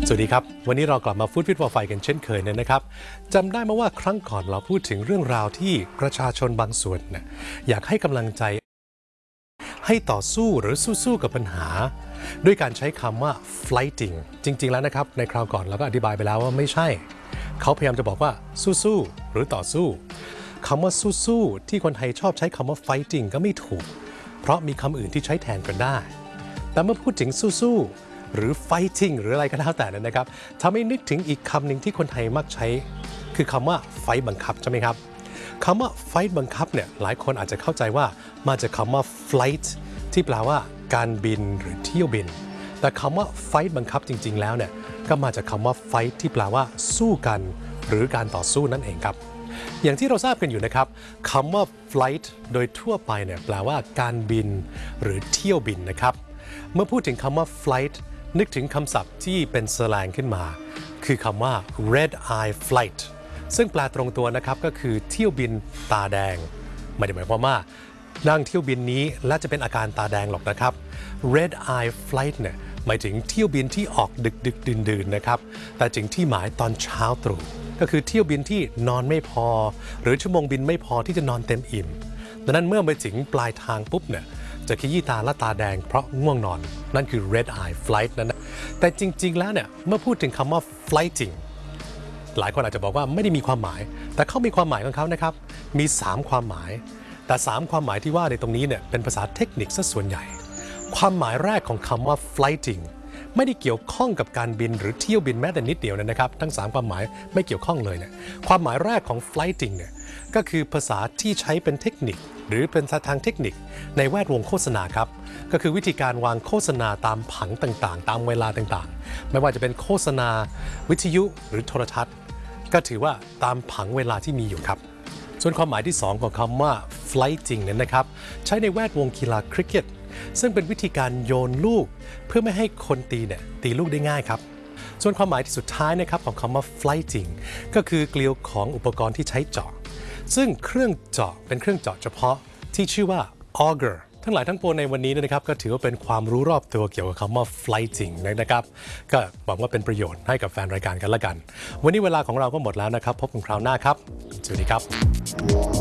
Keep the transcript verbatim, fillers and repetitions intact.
สวัสดีครับวันนี้เรากลับมาฟู้ดฟิตฟอร์ไฟกันเช่นเคยนะครับจำได้ไหมว่าครั้งก่อนเราพูดถึงเรื่องราวที่ประชาชนบางส่วนนะอยากให้กำลังใจให้ต่อสู้หรือสู้ๆกับปัญหาด้วยการใช้คำว่า fighting จริงๆแล้วนะครับในคราวก่อนเราก็อธิบายไปแล้วว่าไม่ใช่เขาพยายามจะบอกว่าสู้ๆหรือต่อสู้คำว่าสู้ๆที่คนไทยชอบใช้คำว่า fighting ก็ไม่ถูกเพราะมีคำอื่นที่ใช้แทนกันได้แต่เมื่อพูดถึงสู้ๆหรือ fighting หรืออะไรก็แล้วแต่นะครับทำให้นึกถึงอีกคำหนึ่งที่คนไทยมักใช้คือคำว่า fight บังคับใช่ไหมครับคำว่า fight บังคับเนี่ยหลายคนอาจจะเข้าใจว่ามาจากคำว่า flight ที่แปลว่าการบินหรือเที่ยวบินแต่คำว่า fight บังคับจริงๆแล้วเนี่ยก็มาจากคำว่า fight ที่แปลว่าสู้กันหรือการต่อสู้นั่นเองครับอย่างที่เราทราบกันอยู่นะครับคำว่า flight โดยทั่วไปเนี่ยแปลว่าการบินหรือเที่ยวบินนะครับเมื่อพูดถึงคำว่า flight นึกถึงคำศัพท์ที่เป็นสแลงขึ้นมาคือคำว่า red eye flight ซึ่งแปลตรงตัวนะครับก็คือเที่ยวบินตาแดงไม่ได้หมายความว่านั่งเที่ยวบินนี้และจะเป็นอาการตาแดงหรอกนะครับ red eye flight เนี่ยหมายถึงเที่ยวบินที่ออกดึกดึกดื่นดื่นนะครับแต่จริงที่หมายตอนเช้าตรู่ก็คือเที่ยวบินที่นอนไม่พอหรือชั่วโมงบินไม่พอที่จะนอนเต็มอิ่มดังนั้นเมื่อไปถึงปลายทางปุ๊บเนี่ยจะขยี้ตาและตาแดงเพราะง่วงนอนนั่นคือ red eye flight นั่นนะแต่จริงๆแล้วเนี่ยเมื่อพูดถึงคำว่า flighting หลายคนอาจจะบอกว่าไม่ได้มีความหมายแต่เขามีความหมายของเขานะครับมีสามความหมายแต่สามความหมายที่ว่าในตรงนี้เนี่ยเป็นภาษาเทคนิคซะส่วนใหญ่ความหมายแรกของคำว่า flighting ไม่ได้เกี่ยวข้องกับการบินหรือเที่ยวบินแม้แต่นิดเดียวนะครับทั้งสามความหมายไม่เกี่ยวข้องเลยเนี่ยความหมายแรกของ flighting เนี่ยก็คือภาษาที่ใช้เป็นเทคนิคหรือเป็นทางเทคนิคในแวดวงโฆษณาครับก็คือวิธีการวางโฆษณาตามผังต่างๆตามเวลาต่างๆไม่ว่าจะเป็นโฆษณาวิทยุหรือโทรทัศน์ก็ถือว่าตามผังเวลาที่มีอยู่ครับส่วนความหมายที่สองของคำว่า flighting เนี่ยนะครับใช้ในแวดวงกีฬาคริกเก็ตซึ่งเป็นวิธีการโยนลูกเพื่อไม่ให้คนตีเนี่ยตีลูกได้ง่ายครับส่วนความหมายที่สุดท้ายนะครับของคำว่า flighting ก็คือเกลียวของอุปกรณ์ที่ใช้เจาะซึ่งเครื่องเจาะเป็นเครื่องเจาะเฉพาะที่ชื่อว่า auger ทั้งหลายทั้งปวงในวันนี้นะครับก็ถือว่าเป็นความรู้รอบตัวเกี่ยวกับคำว่า flighting นะครับก็หวังว่าเป็นประโยชน์ให้กับแฟนรายการกันละกันวันนี้เวลาของเราก็หมดแล้วนะครับพบกันคราวหน้าครับสวัสดีครับ